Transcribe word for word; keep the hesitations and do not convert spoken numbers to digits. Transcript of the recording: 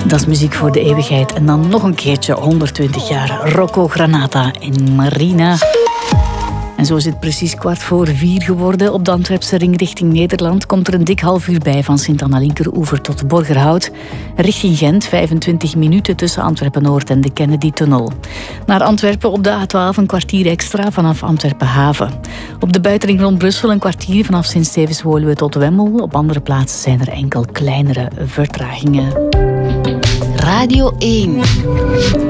Dat is muziek voor de eeuwigheid. En dan nog een keertje honderdtwintig jaar Rocco Granata in Marina. En zo is het precies kwart voor vier geworden. Op de Antwerpse ring richting Nederland komt er een dik half uur bij van Sint-Anna-Linkeroever tot Borgerhout. Richting Gent vijfentwintig minuten tussen Antwerpen-Noord en de Kennedy-tunnel. Naar Antwerpen op de A twaalf een kwartier extra vanaf Antwerpen-Haven. Op de buitenring rond Brussel een kwartier vanaf Sint-Stevens-Woluwe tot Wemmel. Op andere plaatsen zijn er enkel kleinere vertragingen. Radio één.